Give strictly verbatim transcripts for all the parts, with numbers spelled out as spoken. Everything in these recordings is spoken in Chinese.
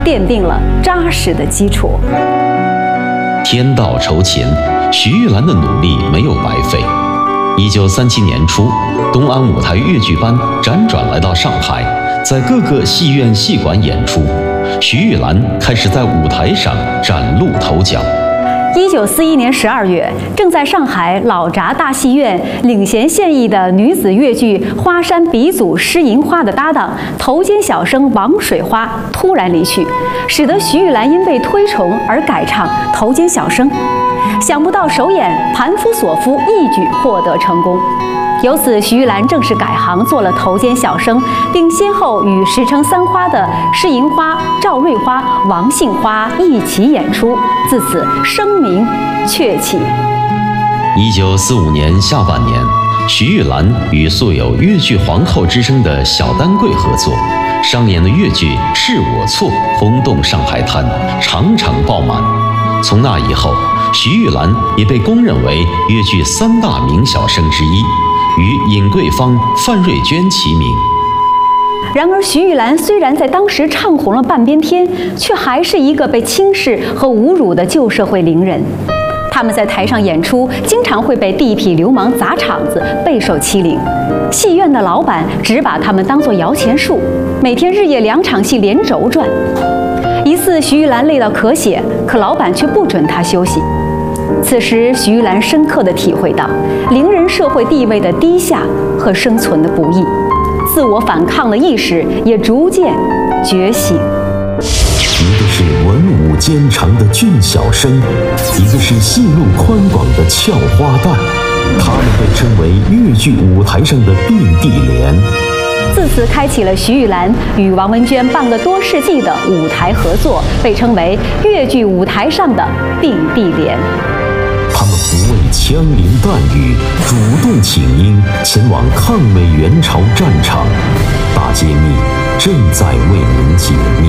奠定了扎实的基础。 天道酬勤，徐玉兰的努力没有白费。一九三七年初，东安舞台越剧班辗转来到上海，在各个戏院戏馆演出。徐玉兰开始在舞台上崭露头角。 一九四一年十二月，正在上海老闸大戏院领衔现役的女子越剧《花山鼻祖施银花》的搭档头尖小生王水花突然离去，使得徐玉兰因被推崇而改唱头尖小生。想不到首演《盘夫索夫》一举获得成功，由此徐玉兰正式改行做了头尖小生，并先后与时称三花的施银花、赵瑞花、王杏花一起演出，自此声名鹊起。 一九四五年下半年，徐玉兰与素有越剧皇后之称的小丹桂合作，上演的越剧《是我错》轰动上海滩，场场爆满。从那以后，徐玉兰也被公认为越剧三大名小生之一，与尹桂芳、范瑞娟齐名。 然而，徐玉兰虽然在当时唱红了半边天，却还是一个被轻视和侮辱的旧社会伶人。他们在台上演出，经常会被地痞流氓砸场子，备受欺凌。戏院的老板只把他们当作摇钱树，每天日夜两场戏连轴转。一次，徐玉兰累到咳血，可老板却不准她休息。此时，徐玉兰深刻地体会到伶人社会地位的低下和生存的不易，自我反抗的意识也逐渐觉醒。 一个是文武兼长的俊小生，一个是戏路宽广的俏花旦，他们被称为越剧舞台上的并蒂莲。 自此开启了徐玉兰与王文娟半个多世纪的舞台合作，被称为越剧舞台上的并蒂莲。 他们不畏枪林弹雨，主动请缨前往抗美援朝战场。大揭秘正在为您解密。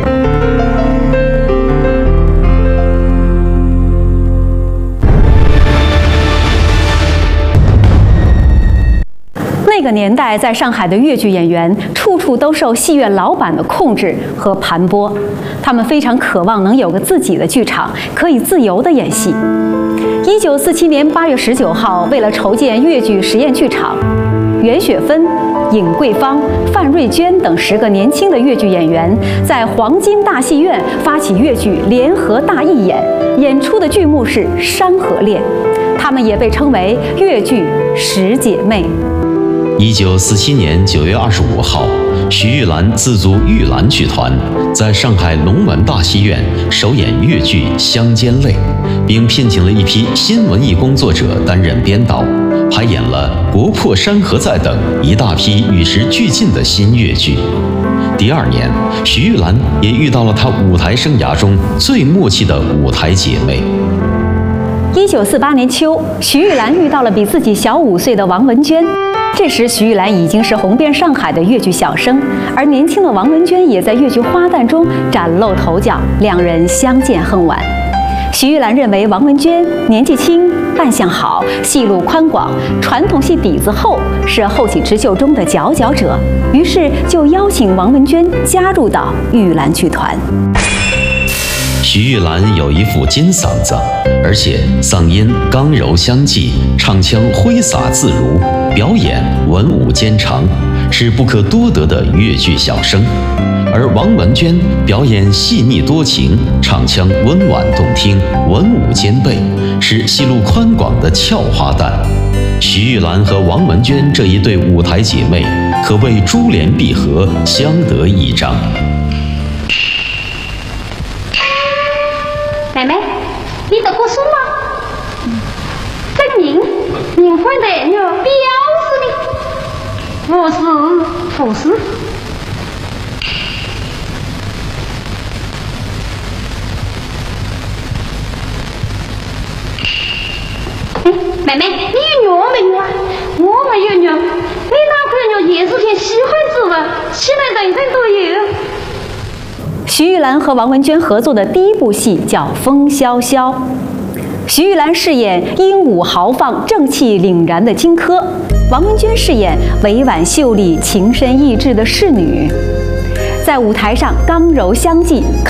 那个年代，在上海的越剧演员处处都受戏院老板的控制和盘剥，他们非常渴望能有个自己的剧场，可以自由地演戏。一九四七年八月十九号，为了筹建越剧实验剧场，袁雪芬、尹桂芳、范瑞娟等十个年轻的越剧演员在黄金大戏院发起越剧联合大义演，演出的剧目是《山河恋》，她们也被称为越剧十姐妹。 一九四七年九月二十五号，徐玉兰自组玉兰剧团，在上海龙门大戏院首演越剧《乡间泪》，并聘请了一批新文艺工作者担任编导，排演了《国破山河在》等一大批与时俱进的新越剧。第二年，徐玉兰也遇到了她舞台生涯中最默契的舞台姐妹。 一九四八年秋，徐玉兰遇到了比自己小五岁的王文娟。这时，徐玉兰已经是红遍上海的越剧小生，而年轻的王文娟也在越剧花旦中崭露头角，两人相见恨晚。徐玉兰认为王文娟年纪轻、扮相好、戏路宽广、传统戏底子厚，是后起之秀中的佼佼者，于是就邀请王文娟加入到玉兰剧团。 徐玉兰有一副金嗓子，而且嗓音刚柔相济，唱腔挥洒自如，表演文武兼长，是不可多得的越剧小生。而王文娟表演细腻多情，唱腔温婉动听，文武兼备，是戏路宽广的俏花旦。徐玉兰和王文娟这一对舞台姐妹，可谓珠联璧合，相得益彰。 妹妹，你读过书吗？证明您会的有表示的，我是护士。哎，妹妹，你有药没有啊？我没有药，你哪可有夜市天喜欢吃的，起来等等都有。 徐玉兰和王文娟合作的第一部戏叫《风萧萧》，徐玉兰饰演英武豪放、正气凛然的荆轲，王文娟饰演委婉秀丽、情深意志的侍女。在在舞台上刚柔相济。